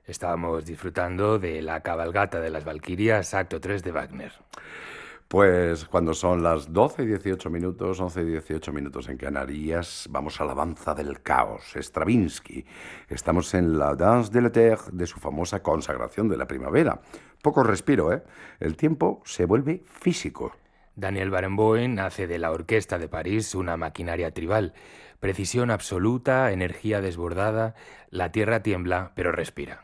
Estábamos disfrutando de La cabalgata de las Valquirias, acto 3 de Wagner. Pues cuando son las 12:18, 11:18 en Canarias, vamos a la danza del caos, Stravinsky. Estamos en la Danse de l'éther de su famosa consagración de la primavera. Poco respiro, ¿eh? El tiempo se vuelve físico. Daniel Barenboim hace de la Orquesta de París una maquinaria tribal. Precisión absoluta, energía desbordada, la tierra tiembla, pero respira.